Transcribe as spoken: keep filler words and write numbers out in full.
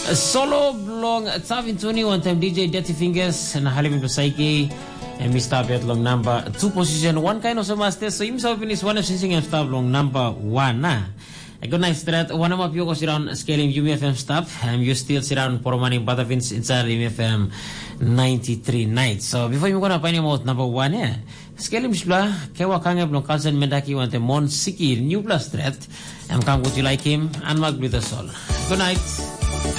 Solo blong Tavin Tony one time D J Dirty Fingers and Halim Saiki and Mister long number two position one kind of so master so himself in his one of singing and stuff long number one na. A good night strat one of you goes around scaling U F M stuff and you still sit around for money Butterfins inside U F M ninety-three nights. So before you gonna find out number one yeah. Scaling Shla, Kewa Kanga Blon Cousin Mendaki want a Mon Siki new plus threat and come would you like him and Mark with the soul. Good night.